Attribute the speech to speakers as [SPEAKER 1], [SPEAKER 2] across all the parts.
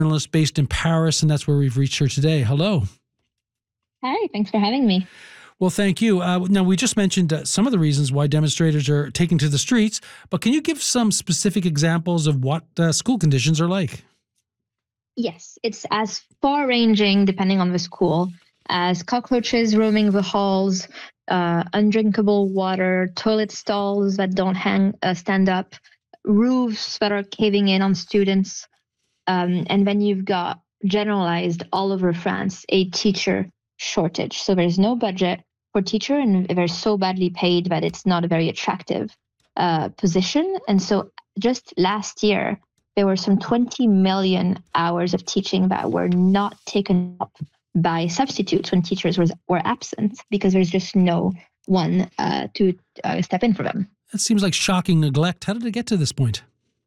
[SPEAKER 1] journalist based in Paris, and that's where we've reached her today. Hello.
[SPEAKER 2] Hi, thanks for having me.
[SPEAKER 1] Well, thank you. Now, we just mentioned some of the reasons why demonstrators are taking to the streets, but can you give some specific examples of what school conditions are like?
[SPEAKER 2] Yes, it's as far-ranging, depending on the school, as cockroaches roaming the halls, undrinkable water, toilet stalls that don't stand up, roofs that are caving in on students, and then you've got generalized all over France a teacher shortage. So there's no budget for teacher, and they're so badly paid that it's not a very attractive position. And so just last year, there were some 20 million hours of teaching that were not taken up by substitutes when teachers were absent because there's just no one to step in for them.
[SPEAKER 1] That seems like shocking neglect. How did it get to this point?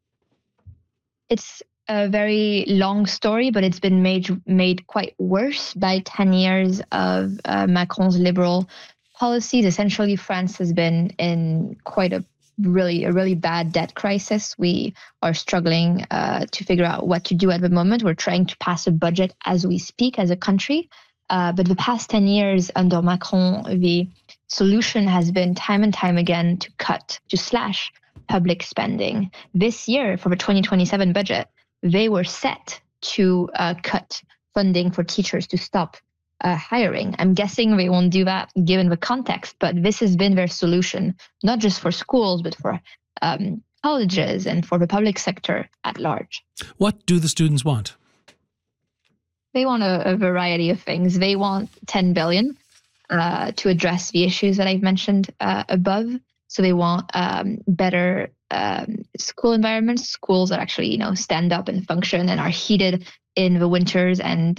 [SPEAKER 2] It's a very long story, but it's been made quite worse by 10 years of Macron's liberal policies. Essentially, France has been in quite a really bad debt crisis. We are struggling to figure out what to do at the moment. We're trying to pass a budget as we speak as a country. But the past 10 years under Macron, the solution has been time and time again to slash public spending. This year, for the 2027 budget, they were set to cut funding for teachers, to stop hiring. I'm guessing they won't do that given the context, but this has been their solution, not just for schools, but for colleges and for the public sector at large.
[SPEAKER 1] What do the students want?
[SPEAKER 2] They want a variety of things. They want 10 billion to address the issues that I've mentioned above. So they want better school environments, schools that actually, stand up and function and are heated in the winters and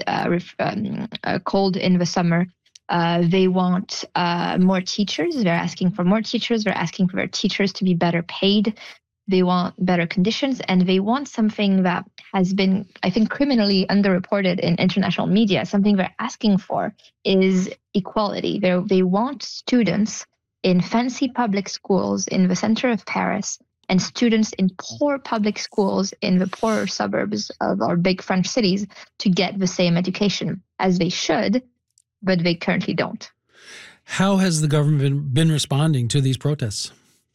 [SPEAKER 2] cold in the summer. They want more teachers. They're asking for more teachers. They're asking for their teachers to be better paid. They want better conditions, and they want something that has been, I think, criminally underreported in international media. Something they're asking for is equality. They want students in fancy public schools in the center of Paris and students in poor public schools in the poorer suburbs of our big French cities to get the same education as they should, but they currently don't.
[SPEAKER 1] How has the government been responding to these protests?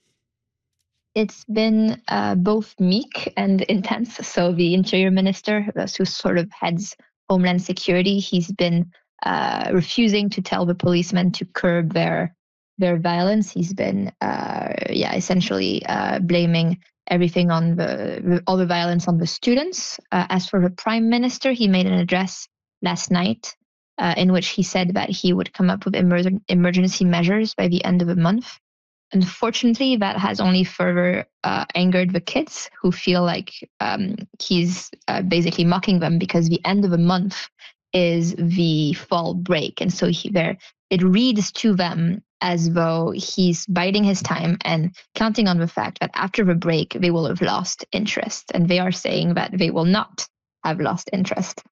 [SPEAKER 2] It's been both meek and intense. So the interior minister, who sort of heads Homeland Security, he's been refusing to tell the policemen to curb their violence. He's been, essentially blaming everything on all the violence on the students. As for the prime minister, he made an address last night in which he said that he would come up with emergency measures by the end of the month. Unfortunately, that has only further angered the kids who feel like he's basically mocking them because the end of the month is the fall break. And so it reads to them as though he's biding his time and counting on the fact that after the break, they will have lost interest. And they are saying that they will not have lost interest.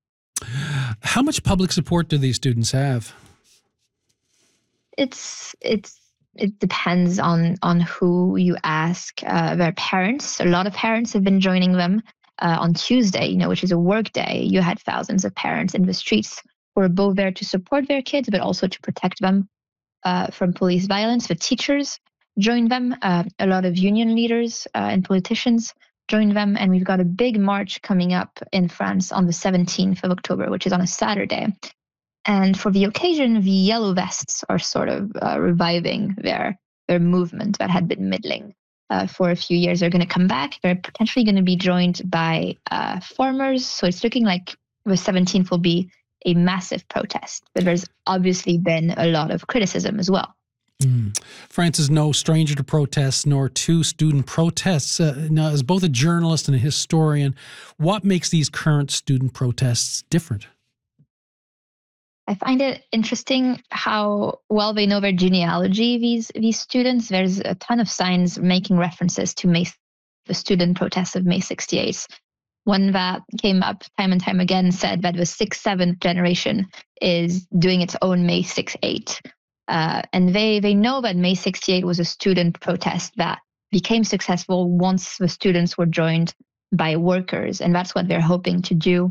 [SPEAKER 1] How much public support do these students have?
[SPEAKER 2] It depends on who you ask. Their parents, a lot of parents have been joining them. On Tuesday, which is a work day, you had thousands of parents in the streets who were both there to support their kids, but also to protect them from police violence. The teachers joined them. A lot of union leaders and politicians joined them. And we've got a big march coming up in France on the 17th of October, which is on a Saturday. And for the occasion, the Yellow Vests are sort of reviving their movement that had been middling for a few years. They're going to come back. They're potentially going to be joined by farmers. So it's looking like the 17th will be a massive protest. But there's obviously been a lot of criticism as well.
[SPEAKER 1] France is no stranger to protests, nor to student protests. Now, as both a journalist and a historian, what makes these current student protests different?
[SPEAKER 2] I find it interesting how well they know their genealogy, these students. There's a ton of signs making references to the student protests of May 68. One that came up time and time again said that the 6th, 7th generation is doing its own May 68. And they know that May 68 was a student protest that became successful once the students were joined by workers. And that's what they're hoping to do